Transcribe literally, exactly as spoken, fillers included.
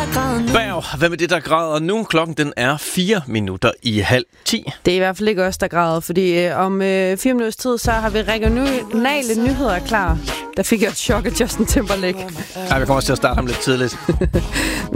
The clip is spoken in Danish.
der græder nu? Bæv, hvem er det, der græder nu? Klokken den er fire minutter i halv ti. Det er i hvert fald ikke os, der græder, fordi øh, om øh, fire minutters tid, så har vi regionale nyheder klar. Der fik jeg et chok af Justin Timberlake. Ej, vi kommer også til at starte ham lidt tidligt.